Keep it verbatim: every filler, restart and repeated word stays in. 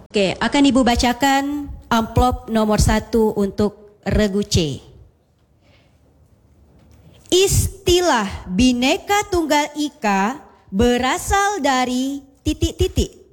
Oke, akan Ibu bacakan amplop nomor satu untuk regu C. Istilah Bhinneka Tunggal Ika berasal dari titik-titik.